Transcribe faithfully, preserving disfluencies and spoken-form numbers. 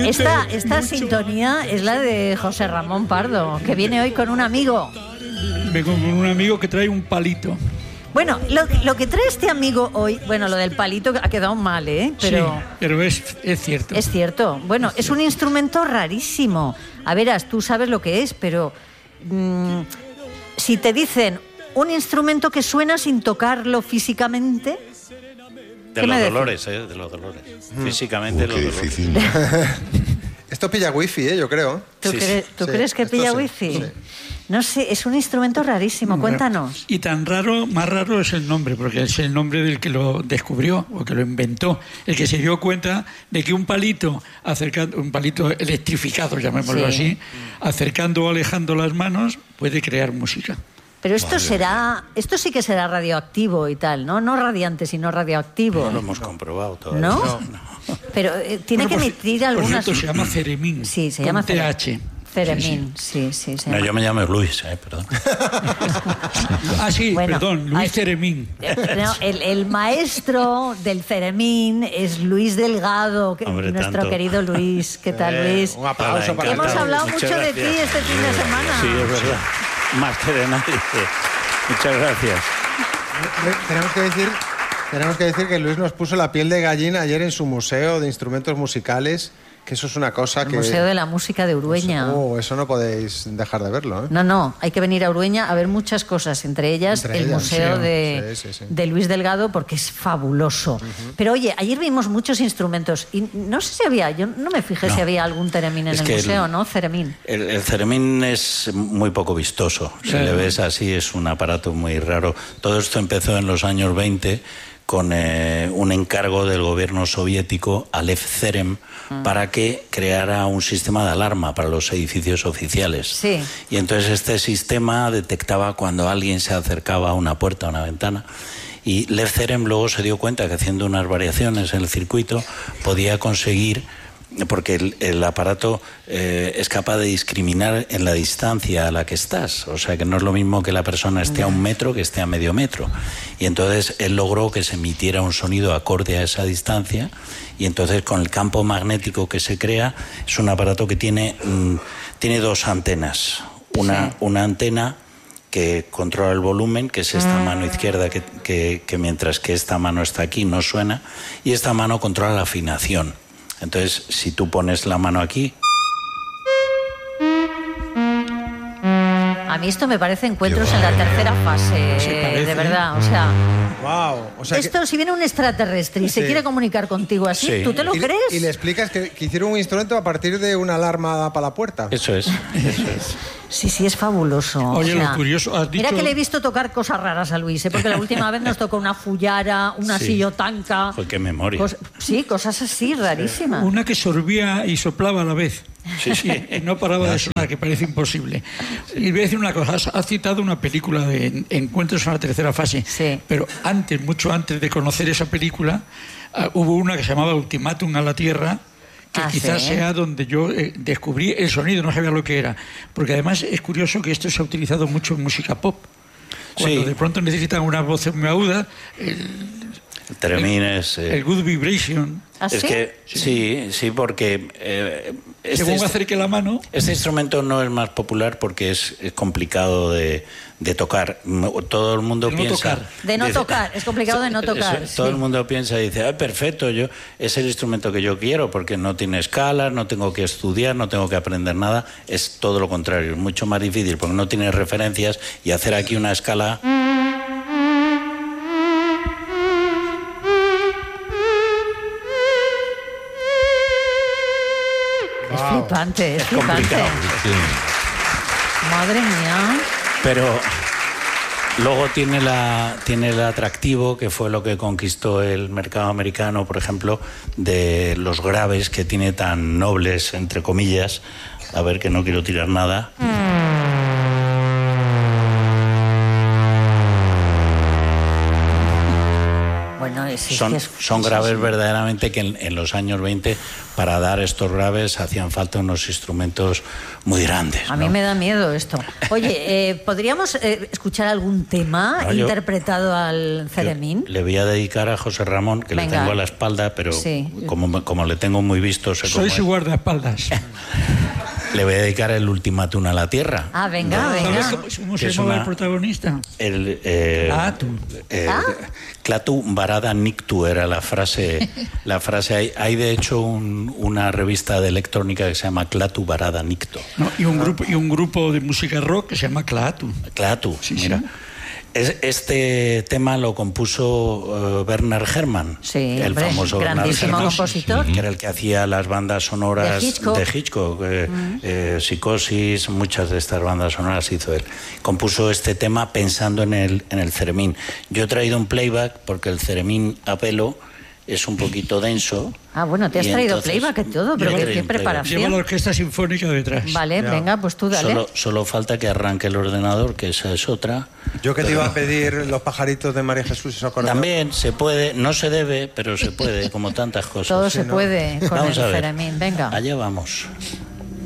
Esta, esta sintonía es la de José Ramón Pardo, que viene hoy con un amigo. Vengo con un amigo que trae un palito. Bueno, lo, lo que trae este amigo hoy, bueno, lo del palito ha quedado mal, ¿eh? Pero, sí, pero es, es cierto. Es cierto. Bueno, es, es un instrumento rarísimo. A verás, tú sabes lo que es, pero mmm, si te dicen un instrumento que suena sin tocarlo físicamente... De los dolores, ¿eh? De los dolores. Mm. Físicamente, uh, los dolores. Difícil. Esto pilla wifi, ¿eh? Yo creo. ¿Tú, sí, cre- sí. ¿tú sí, crees que pilla sí, wifi? sí. No sé, es un instrumento rarísimo. Cuéntanos. Y tan raro, más raro es el nombre, porque es el nombre del que lo descubrió o que lo inventó, el que se dio cuenta de que un palito, acercando, un palito electrificado, llamémoslo Sí. así, acercando o alejando las manos, puede crear música. Pero esto Vale. será, esto sí que será radioactivo y tal, ¿no? No radiante, sino radioactivo. No lo hemos comprobado todavía. ¿No? No. Pero eh, tiene Bueno, que por- emitir algunas... Por cierto, se llama ceremín. Sí, se con llama T H. Ceremín, sí, sí. se No, llama. yo me llamo Luis, eh, perdón. Ah, sí, Bueno, perdón, Luis hay- Ceremín. No, el, el maestro del ceremín es Luis Delgado, que- Hombre, nuestro tanto. querido Luis. ¿Qué tal, Eh, Luis? un aplauso Hola, para Hemos encantado. hablado Muchas mucho de gracias. ti este fin de semana. Sí, es verdad. Más que de nadie. Muchas gracias. Tenemos que decir, tenemos que decir que Luis nos puso la piel de gallina ayer en su museo de instrumentos musicales, que eso es una cosa El que... Museo de la Música de Urueña. Oh, eso no podéis dejar de verlo, ¿eh? No, no, hay que venir a Urueña a ver muchas cosas, entre ellas Entre el ellas, Museo sí. de, Sí, sí, sí. de Luis Delgado, porque es fabuloso. Uh-huh. Pero oye, ayer vimos muchos instrumentos y no sé si había, yo no me fijé No. si había algún teremín en Es el que museo, el- ¿no? Ceremín. El, el ceremín es muy poco vistoso. Si Sí. le ves así, es un aparato muy raro. Todo esto empezó en los años veinte con eh, un encargo del gobierno soviético a Lev Cerem mm. para que creara un sistema de alarma para los edificios oficiales. Sí. Y entonces este sistema detectaba cuando alguien se acercaba a una puerta, a una ventana. Y Lev Cerem luego se dio cuenta que haciendo unas variaciones en el circuito podía conseguir, porque el, el aparato eh, es capaz de discriminar en la distancia a la que estás. O sea, que no es lo mismo que la persona esté a un metro que esté a medio metro. Y entonces él logró que se emitiera un sonido acorde a esa distancia, y entonces con el campo magnético que se crea, es un aparato que tiene, mm, tiene dos antenas. Una, Sí. una antena que controla el volumen, que es esta mano izquierda, que, que, que mientras que esta mano está aquí no suena, y esta mano controla la afinación. Entonces, si tú pones la mano aquí... A mí esto me parece encuentros en la tercera fase, Sí, parece. de verdad. O sea, Wow. O sea, esto, que- si viene un extraterrestre y se Sí. quiere comunicar contigo así, Sí. ¿tú te lo y, crees? y le explicas que, que hicieron un instrumento a partir de una alarma para la puerta. Eso es, eso es. Sí, sí, es fabuloso. Oye, O sea, lo curioso, has Mira dicho- que le he visto tocar cosas raras a Luis, ¿eh? Porque la última vez nos tocó una fullara, una Sí. sillotanca. Joder, qué memoria. Cos- sí, cosas así rarísimas. Una que sorbía y soplaba a la vez. Sí, sí. Y no paraba de sonar, que parece imposible. Y voy a decir una cosa, has, has citado una película de Encuentros en la tercera fase, Sí. pero antes, mucho antes de conocer esa película, uh, hubo una que se llamaba Ultimátum a la Tierra, que Ah, quizás ¿sí? sea donde yo eh, descubrí el sonido, no sabía lo que era. Porque además es curioso que esto se ha utilizado mucho en música pop. Cuando Sí. de pronto necesitan una voz muy aguda, el, El teremín es... eh, el good vibration, ¿Ah, es sí? que sí, sí, porque... eh, este, según este- acerque la mano... Este instrumento no es más popular porque es, es complicado de, de tocar. Todo el mundo De no piensa... tocar. De no dice- tocar, es complicado de no tocar, Eso, todo sí. el mundo piensa y dice, ah, perfecto, yo, es el instrumento que yo quiero porque no tiene escalas, no tengo que estudiar, no tengo que aprender nada. Es todo lo contrario, es mucho más difícil porque no tiene referencias, y hacer aquí una escala... Es flipante, es flipante. complicado. Madre mía. Pero luego tiene, la, tiene el atractivo, que fue lo que conquistó el mercado americano, por ejemplo, de los graves que tiene tan nobles, entre comillas. A ver, que no quiero tirar nada. Bueno, es Son son, es que es, son graves sí, sí. verdaderamente, que en, en los años veinte para dar estos graves hacían falta unos instrumentos muy grandes. A ¿no? mí me da miedo esto. Oye, eh, ¿podríamos eh, escuchar algún tema No, yo- interpretado al Ceremín? Le voy a dedicar a José Ramón, que Venga. le tengo a la espalda, pero Sí. como, como le tengo muy visto, sé cómo Soy es. su guardaespaldas. Le voy a dedicar el Ultimátum a la Tierra. Ah, venga, ¿Sabes venga. cómo, cómo Que se es llama una- el protagonista? El, eh, Clatu. eh, ¿Ah? Clatu Barada Nictu era la frase. La frase hay, hay de hecho un- una revista de electrónica que se llama Clatu Barada Nicto. ¿No? Y, un grupo, y un grupo de música rock que se llama Clatu. Clatu, Sí, mira. sí. Es- este tema lo compuso eh, Werner Herrmann, Sí, el hombre, famoso Werner grandísimo Herrmann, compositor. que era el que hacía las bandas sonoras De Hitchcock. de Hitchcock, eh, eh, Psicosis, muchas de estas bandas sonoras hizo él. Compuso este tema pensando en el, en el Ceremín. Yo he traído un playback porque el Ceremín a pelo es un poquito denso. Ah, bueno, te has y traído entonces- playback y todo, pero Yo qué, traí qué un playback. Lleva la preparación. orquesta sinfónica detrás. Vale, Ya. venga, pues tú dale. Solo, solo falta que arranque el ordenador, que esa es otra. Yo que te iba a pedir los pajaritos de María Jesús y Socorro. También se puede, no se debe, pero se puede, como tantas cosas. Todo sí, se ¿no? puede con Vamos el a ver. Ceremín. Venga. Allá vamos.